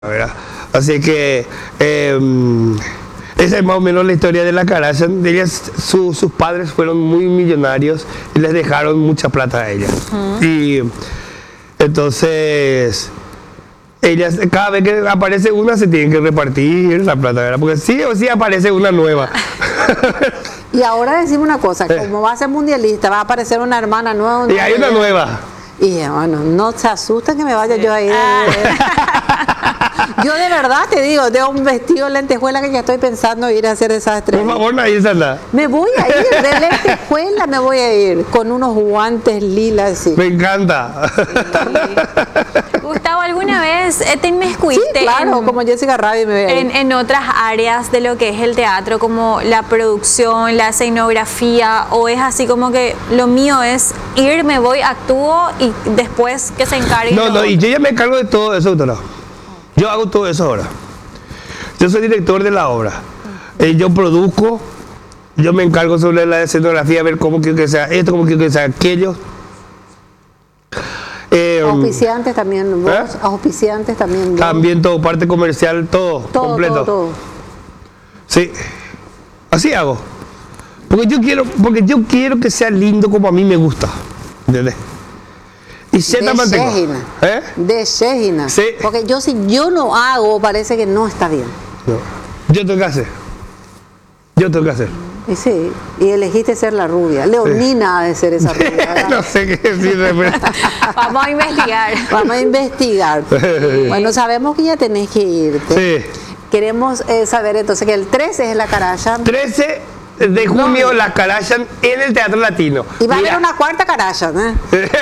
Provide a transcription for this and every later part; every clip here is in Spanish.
¿verdad? Así que esa es más o menos la historia de la Kardashian. Sus padres fueron muy millonarios y les dejaron mucha plata a ellas. Y entonces ellas, cada vez que aparece una, se tienen que repartir la plata, ¿verdad? Porque sí o sí aparece una nueva. Y ahora decimos una cosa, como va a ser mundialista, va a aparecer una hermana nueva. Y hay una nueva. Y bueno, no se asusten que me vaya yo a ir. Yo de verdad te digo, de un vestido de lentejuela que ya estoy pensando ir a hacer desastre. Por favor, nadie sala. Me voy a ir, de lentejuela me voy a ir, con unos guantes lilas. Sí. Me encanta. Sí. Gustavo, ¿alguna vez te inmiscuiste? Sí, claro, como Jessica Rabbit me voy a ir. En otras áreas de lo que es el teatro, como la producción, la escenografía, o es así como que lo mío es ir, me voy, actúo y después que se encargue? No, y yo ya me encargo de todo eso, doctora. Yo hago todo eso ahora. Yo soy director de la obra. Yo produzco, yo me encargo sobre la escenografía, ver cómo quiero que sea esto, cómo quiero que sea aquello. Auspiciantes también, vos, auspiciantes también. También todo, parte comercial, todo completo. Todo. Sí, así hago. Porque yo quiero que sea lindo como a mí me gusta. ¿Entendés? Y Z mantengo. De Shehina. Sí. Porque si yo no hago, parece que no está bien. No. Yo tengo que hacer. Y sí, y elegiste ser la rubia. Leonina ha de ser esa rubia. No sé qué decir. Vamos a investigar. Vamos a investigar. Bueno, sabemos que ya tenés que irte. Sí. Queremos saber entonces que el 13 es la Kardashian. 13 de junio, la Kardashian en el Teatro Latino. Y va a haber una cuarta Kardashian, ¿eh?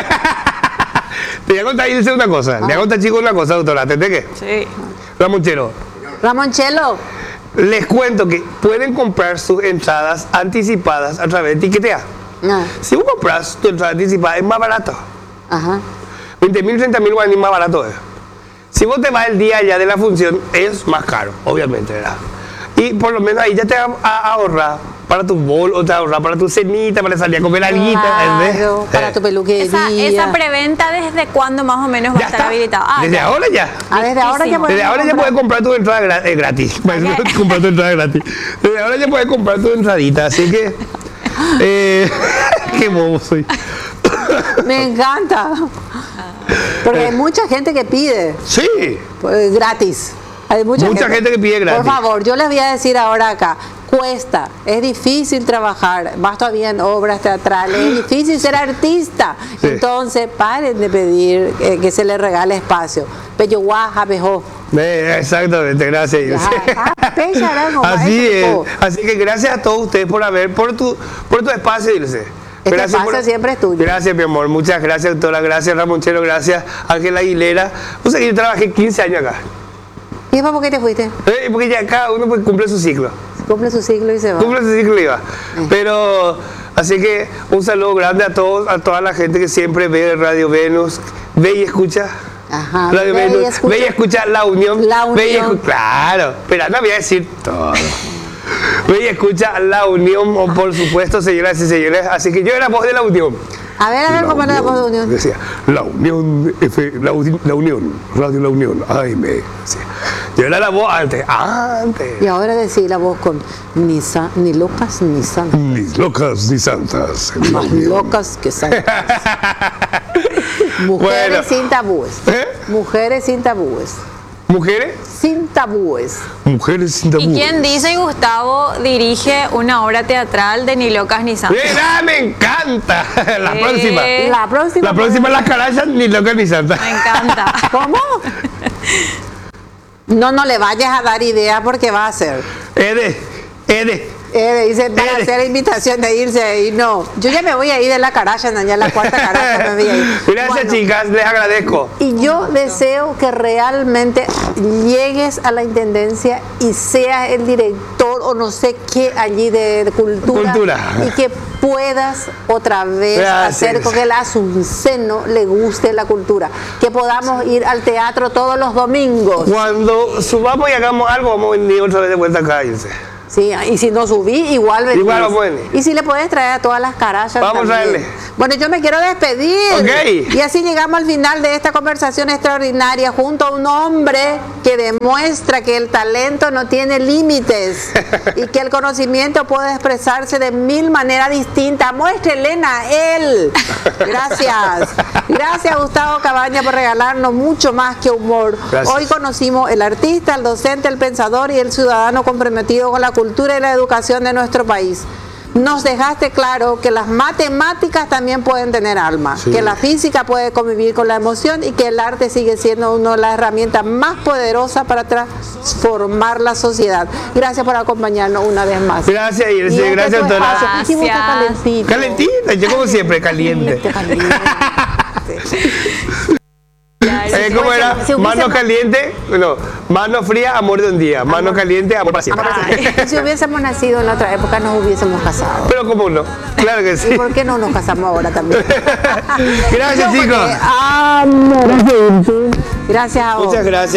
Te voy a contar y decir una cosa. Le voy a contar, chicos, una cosa, doctora. ¿Entendés qué? Sí. Ramonchelo. Les cuento que pueden comprar sus entradas anticipadas a través de Tiquetea. Si vos compras tu entrada anticipada, es más barato. Ajá. 20.000, 30.000 guaraníes más barato es. Si vos te vas el día ya de la función, es más caro, obviamente, ¿verdad? Y por lo menos ahí ya te va a ahorrar para tu bol, o te va a ahorrar para tu cenita, para salir a comer alguita. Claro, para tu peluquería. Esa preventa, ¿desde cuándo más o menos va a estar habilitada? Desde ahora ya. Desde ahora ya puedes comprar tu entrada gratis. Comprar tu entrada gratis. Desde ahora ya puedes comprar tu entradita, así que... qué bobo soy. Me encanta. Porque hay mucha gente que pide. Sí. Pues, gratis. Hay mucha gente que pide gratis. Por favor, yo les voy a decir ahora acá. Cuesta, es difícil trabajar, más todavía en obras teatrales, es difícil ser artista. Sí. Entonces, paren de pedir que se les regale espacio. Pero exactamente, gracias. Así es. Así que gracias a todos ustedes por tu espacio, Ilse. Este espacio siempre es tuyo. Gracias, mi amor. Muchas gracias, doctora. Gracias, Ramonchelo. Gracias, Ángela Aguilera. O sea que yo trabajé 15 años acá. ¿Y por qué te fuiste? Porque ya cada uno cumple su ciclo. Cumple su ciclo y se va. Cumple su ciclo y va. Pero, así que un saludo grande a todos, a toda la gente que siempre ve Radio Venus, ve y escucha. Ajá. Radio Venus, ve y escucha La Unión. Claro, pero no voy a decir todo. Ve y escucha La Unión, por supuesto, señoras y señores. Así que yo era voz de La Unión. A ver, ¿cómo era la voz de Unión? Decía, La Unión, La Unión, Radio La Unión, AM. Yo era la voz antes. Y ahora decís la voz con ni locas ni santas. Ni locas ni santas. Más locas que santas. Mujeres sin tabúes. Mujeres sin tabúes. ¿Mujeres? Sin tabúes. Mujeres sin tabúes. ¿Y quién dice, Gustavo, dirige una obra teatral de Ni locas ni santas? ¡Me encanta! La próxima. La próxima las Kardashian, Ni locas ni santas. Me encanta. ¿Cómo? No le vayas a dar idea porque va a ser. Dice, van a hacer invitación de irse y no. Yo ya me voy a ir de la Kardashian, ya la cuarta Kardashian me voy a ir. Gracias, chicas, les agradezco. Y yo deseo que realmente llegues a la intendencia y seas el director o no sé qué allí de cultura. Y que puedas otra vez hacer con que el asunceno le guste la cultura. Que podamos ir al teatro todos los domingos. Cuando subamos y hagamos algo, vamos a venir otra vez de vuelta acá, Ilse. Sí, y si no subí, igual venís. Igual lo pueden. Y si le puedes traer a todas las carayas. Vamos a también. traerle. Bueno, yo me quiero despedir. Ok. Y así llegamos al final de esta conversación extraordinaria junto a un hombre que demuestra que el talento no tiene límites y que el conocimiento puede expresarse de 1000 maneras distintas. Muéstrele a él. Gracias. Gracias, Gustavo Cabaña, por regalarnos mucho más que humor. Gracias. Hoy conocimos el artista, el docente, el pensador y el ciudadano comprometido con la cultura y la educación de nuestro país. Nos dejaste claro que las matemáticas también pueden tener alma, Sí. que la física puede convivir con la emoción y que el arte sigue siendo una de las herramientas más poderosas para transformar la sociedad. Gracias por acompañarnos una vez más. Gracias, Ilse. Y este Gracias, es tu doctora. espacio. Hicimos esto calentito. Calentita, yo como siempre, caliente. Caliente. ¿Cómo era? Si hubiésemos- Mano caliente, no, mano fría, amor de un día. Mano caliente, amor para siempre. Y si hubiésemos nacido en otra época, nos hubiésemos casado. Pero cómo no, claro que ¿Y sí. por qué no nos casamos ahora también? Gracias, Yo porque chicos. amo. Gracias a vos. Muchas gracias.